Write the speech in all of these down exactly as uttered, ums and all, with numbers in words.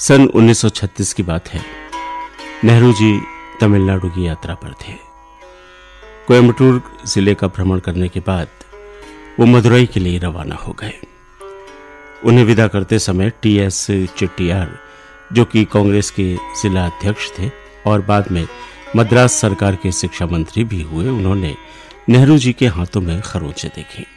सन उन्नीस सौ छत्तीस की बात है। नेहरू जी तमिलनाडु की यात्रा पर थे। कोयम्बटूर जिले का भ्रमण करने के बाद वो मदुरई के लिए रवाना हो गए। उन्हें विदा करते समय टी एस चेट्टियार, जो कि कांग्रेस के जिला अध्यक्ष थे और बाद में मद्रास सरकार के शिक्षा मंत्री भी हुए, उन्होंने नेहरू जी के हाथों में खरोंचे देखे।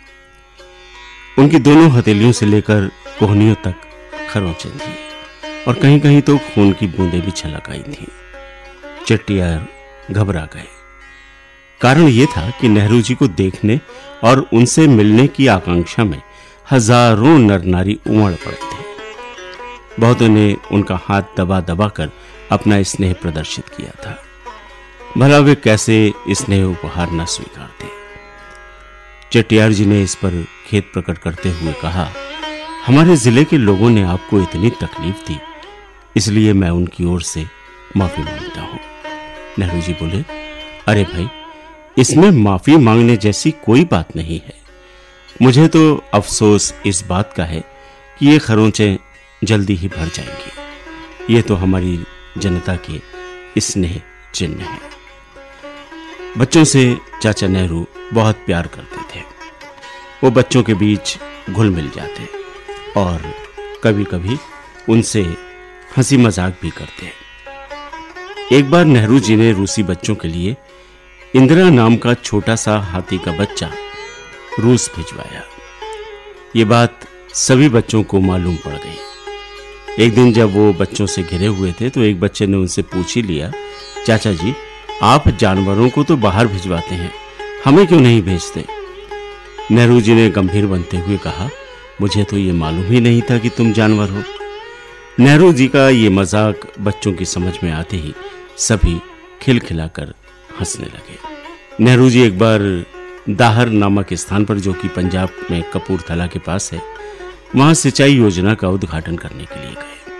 उनकी दोनों हथेलियों से लेकर कोहनियों तक खरोंचे थी और कहीं कहीं तो खून की बूंदें भी छलक आई थीं। चेट्टियार घबरा गए। कारण यह था कि नेहरू जी को देखने और उनसे मिलने की आकांक्षा में हजारों नर नारी उमड़ पड़े थे। बहुतों ने उनका हाथ दबा दबा कर अपना स्नेह प्रदर्शित किया था। भला वे कैसे स्नेह उपहार न स्वीकारते। चेट्टियार जी ने इस पर खेद प्रकट करते हुए कहा, हमारे जिले के लोगों ने आपको इतनी तकलीफ दी, इसलिए मैं उनकी ओर से माफी मांगता हूं। नेहरू जी बोले, अरे भाई, इसमें माफी मांगने जैसी कोई बात नहीं है। मुझे तो अफसोस इस बात का है कि ये खरोंचे जल्दी ही भर जाएंगी। ये तो हमारी जनता के स्नेह चिन्ह है। बच्चों से चाचा नेहरू बहुत प्यार करते थे। वो बच्चों के बीच घुल मिल जाते और कभी कभी उनसे हंसी मजाक भी करते। एक बार नेहरू जी ने रूसी बच्चों के लिए इंदिरा नाम का छोटा सा हाथी का बच्चा रूस भिजवाया। ये बात सभी बच्चों को मालूम पड़ गई। एक दिन जब वो बच्चों से घिरे हुए थे तो एक बच्चे ने उनसे पूछ ही लिया, चाचा जी, आप जानवरों को तो बाहर भिजवाते हैं, हमें क्यों नहीं भेजते? नेहरू जी ने गंभीर बनते हुए कहा, मुझे तो ये मालूम ही नहीं था कि तुम जानवर हो। नेहरू जी का ये मजाक बच्चों की समझ में आते ही सभी खिलखिलाकर हंसने लगे। नेहरू जी एक बार दाहर नामक स्थान पर, जो कि पंजाब में कपूरथला के पास है, वहां सिंचाई योजना का उद्घाटन करने के लिए गए।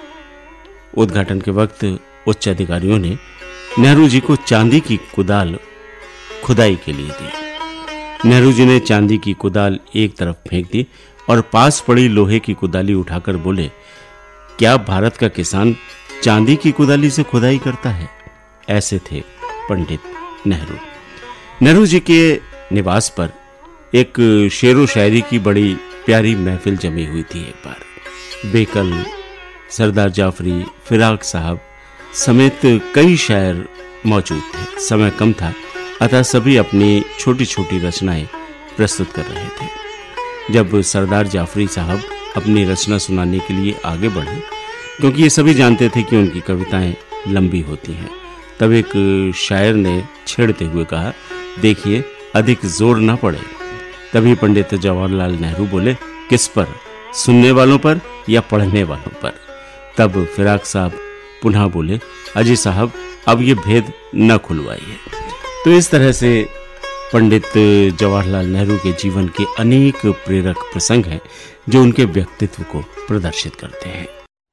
उद्घाटन के वक्त उच्च अधिकारियों ने नेहरू जी को चांदी की कुदाल खुदाई के लिए दी। नेहरू जी ने चांदी की कुदाल एक तरफ फेंक दी और पास पड़ी लोहे की कुदाली उठाकर बोले, क्या भारत का किसान चांदी की कुदाली से खुदाई करता है? ऐसे थे पंडित नेहरू। नेहरू जी के निवास पर एक शेरो शायरी की बड़ी प्यारी महफिल जमी हुई थी। एक बार बेकल, सरदार जाफरी, फिराक साहब समेत कई शायर मौजूद थे। समय कम था, अतः सभी अपनी छोटी छोटी रचनाएं प्रस्तुत कर रहे थे। जब सरदार जाफरी साहब अपनी रचना सुनाने के लिए आगे बढ़े, क्योंकि ये सभी जानते थे कि उनकी कविताएं लंबी होती हैं, तब एक शायर ने छेड़ते हुए कहा, देखिए अधिक जोर ना पड़े। तभी पंडित जवाहरलाल नेहरू बोले, किस पर? सुनने वालों पर या पढ़ने वालों पर? तब फिराक साहब पुनः बोले, अजी साहब, अब ये भेद न खुलवाइए। तो इस तरह से पंडित जवाहरलाल नेहरू के जीवन के अनेक प्रेरक प्रसंग हैं जो उनके व्यक्तित्व को प्रदर्शित करते हैं।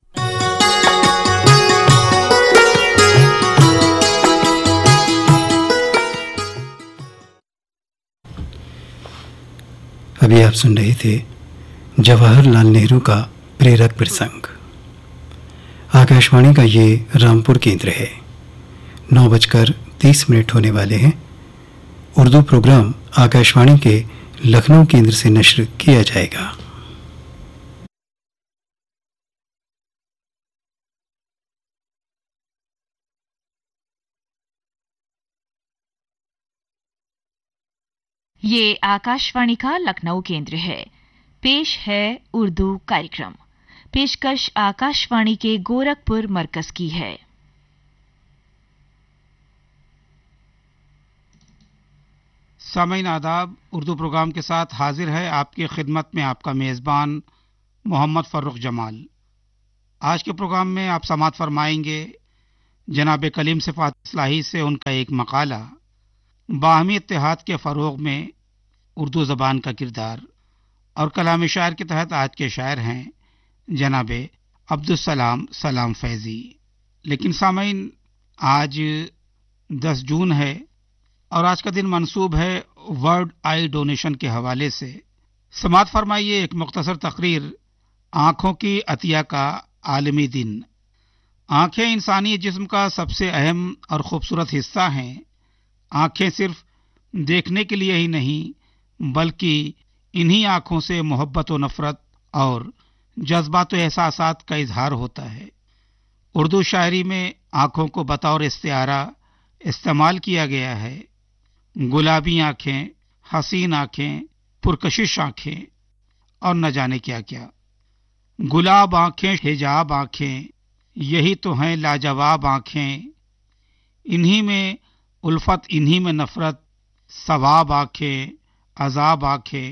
अभी आप सुन रहे थे जवाहरलाल नेहरू का प्रेरक प्रसंग। आकाशवाणी का ये रामपुर केंद्र है। नौ बजकर तीस मिनट होने वाले हैं। उर्दू प्रोग्राम आकाशवाणी के लखनऊ केंद्र से नश्र किया जाएगा। ये आकाशवाणी का लखनऊ केंद्र है। पेश है उर्दू कार्यक्रम। पेशकश आकाशवाणी के गोरखपुर मरकज की है। सामीन आदाब, उर्दू प्रोग्राम के साथ हाजिर है आपकी खिदमत में आपका मेज़बान मोहम्मद फ़र्रुख जमाल। आज के प्रोग्राम में आप समाअत फरमाएंगे जनाब कलीम सिफात इस्लाही से उनका एक मकाला, बाहमी इत्तेहाद के फ़रोग़ में उर्दू ज़बान का किरदार, और कलाम शायर के तहत आज के शायर हैं जनाब अब्दुस्सलाम सलाम फैज़ी। लेकिन सामीन, आज दस जून है और आज का दिन मंसूब है वर्ल्ड आई डोनेशन के हवाले से। समाअत फरमाइए एक मुख्तसर तकरीर आँखों की अतिया का عالمی دن۔ آنکھیں انسانی جسم کا سب سے اہم اور خوبصورت حصہ ہیں۔ آنکھیں صرف دیکھنے کے لیے ہی نہیں بلکہ انہی آنکھوں سے محبت و نفرت اور جذبات و احساسات کا اظہار ہوتا ہے۔ اردو شاعری میں آنکھوں کو بطور استعارہ استعمال کیا گیا ہے۔ گلابی آنکھیں، حسین آنکھیں، پرکشش آنکھیں اور نہ جانے کیا کیا۔ گلاب آنکھیں، حجاب آنکھیں، یہی تو ہیں لاجواب آنکھیں، انہی میں الفت انہی میں نفرت، ثواب آنکھیں، عذاب آنکھیں،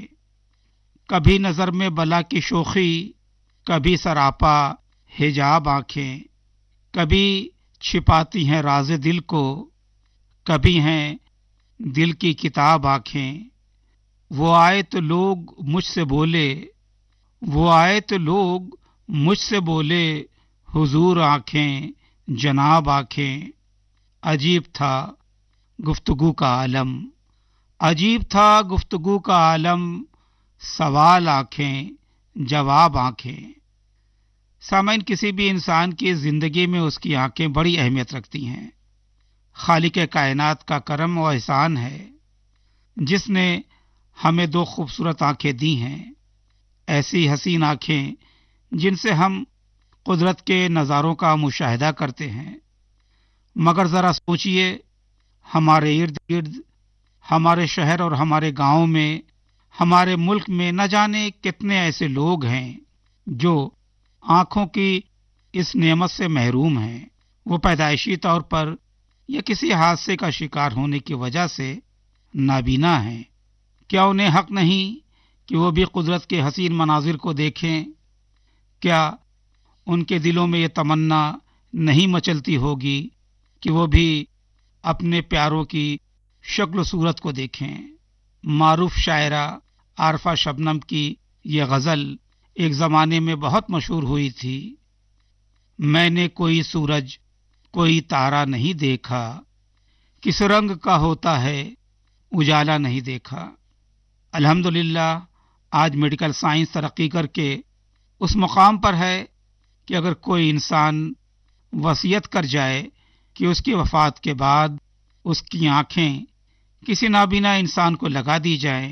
کبھی نظر میں بلا کی شوخی، کبھی سراپا حجاب آنکھیں، کبھی چھپاتی ہیں راز دل کو، کبھی ہیں دل کی کتاب آنکھیں۔ وہ آئے تو لوگ مجھ سے بولے، وہ آئے تو لوگ مجھ سے بولے، حضور آنکھیں، جناب آنکھیں۔ عجیب تھا گفتگو کا عالم، عجیب تھا گفتگو کا عالم، سوال آنکھیں، جواب آنکھیں۔ سامعین، کسی بھی انسان کی زندگی میں اس کی آنکھیں بڑی اہمیت رکھتی ہیں۔ خالق کائنات کا کرم و احسان ہے جس نے ہمیں دو خوبصورت آنکھیں دی ہیں، ایسی حسین آنکھیں جن سے ہم قدرت کے نظاروں کا مشاہدہ کرتے ہیں۔ مگر ذرا سوچئے، ہمارے ارد گرد، ہمارے شہر اور ہمارے گاؤں میں، ہمارے ملک میں نہ جانے کتنے ایسے لوگ ہیں جو آنکھوں کی اس نعمت سے محروم ہیں۔ وہ پیدائشی طور پر یا کسی حادثے کا شکار ہونے کی وجہ سے نابینا ہیں۔ کیا انہیں حق نہیں کہ وہ بھی قدرت کے حسین مناظر کو دیکھیں؟ کیا ان کے دلوں میں یہ تمنا نہیں مچلتی ہوگی کہ وہ بھی اپنے پیاروں کی شکل و صورت کو دیکھیں؟ معروف شاعرہ عارفہ شبنم کی یہ غزل ایک زمانے میں بہت مشہور ہوئی تھی۔ میں نے کوئی سورج، کوئی تارا نہیں دیکھا، کس رنگ کا ہوتا ہے اجالا نہیں دیکھا۔ الحمدللہ آج میڈیکل سائنس ترقی کر کے اس مقام پر ہے کہ اگر کوئی انسان وصیت کر جائے کہ اس کی وفات کے بعد اس کی آنکھیں کسی نابینا انسان کو لگا دی جائیں،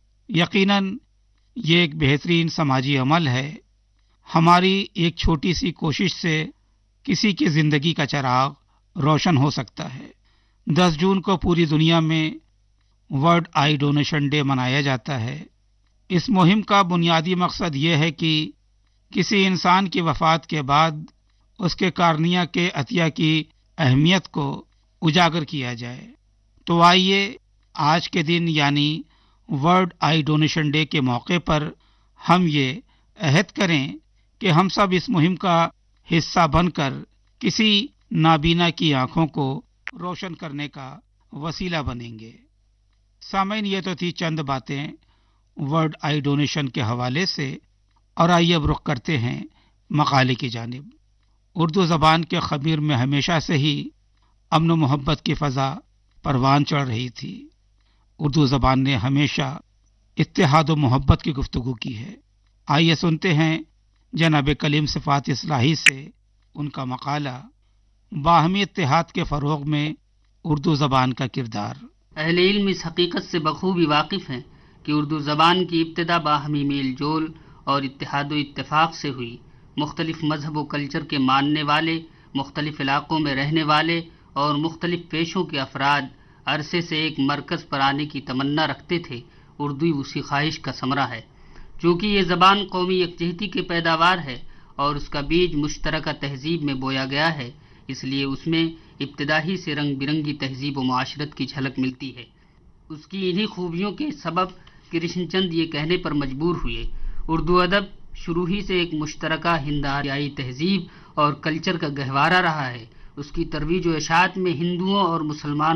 یقیناً یہ ایک بہترین سماجی عمل ہے۔ ہماری ایک چھوٹی سی کوشش سے کسی کی زندگی کا چراغ روشن ہو سکتا ہے۔ دس جون کو پوری دنیا میں ورلڈ آئی ڈونیشن ڈے منایا جاتا ہے۔ اس مہم کا بنیادی مقصد یہ ہے کہ کسی انسان کی وفات کے بعد اس کے کارنیہ کے عطیہ کی اہمیت کو اجاگر کیا جائے۔ تو آئیے آج کے دن یعنی ورلڈ آئی ڈونیشن ڈے کے موقع پر ہم یہ عہد کریں کہ ہم سب اس مہم کا حصہ بن کر کسی نابینا کی آنکھوں کو روشن کرنے کا وسیلہ بنیں گے۔ سامعین، یہ تو تھی چند باتیں ورلڈ آئی ڈونیشن کے حوالے سے، اور آئیے اب رخ کرتے ہیں مقالے کی جانب۔ اردو زبان کے خمیر میں ہمیشہ سے ہی امن و محبت کی فضا پروان چڑھ رہی تھی۔ اردو زبان نے ہمیشہ اتحاد و محبت کی گفتگو کی ہے۔ آئیے سنتے ہیں جناب کلیم صفات اصلاحی سے ان کا مقالہ باہمی اتحاد کے فروغ میں اردو زبان کا کردار۔ اہل علم اس حقیقت سے بخوبی واقف ہیں کہ اردو زبان کی ابتدا باہمی میل جول اور اتحاد و اتفاق سے ہوئی۔ مختلف مذہب و کلچر کے ماننے والے، مختلف علاقوں میں رہنے والے اور مختلف پیشوں کے افراد عرصے سے ایک مرکز پر آنے کی تمنا رکھتے تھے۔ اردو اسی خواہش کا ثمرہ ہے۔ چونکہ یہ زبان قومی یکجہتی کی پیداوار ہے اور اس کا بیج مشترکہ تہذیب میں بویا گیا ہے، اس لیے اس میں ابتدا ہی سے رنگ برنگی تہذیب و معاشرت کی جھلک ملتی ہے۔ اس کی انہی خوبیوں کے سبب کرشن چند یہ کہنے پر مجبور ہوئے، اردو ادب شروع ہی سے ایک مشترکہ ہند آریائی تہذیب اور کلچر کا گہوارہ رہا ہے۔ اس کی ترویج و اشاعت میں ہندوؤں اور مسلمان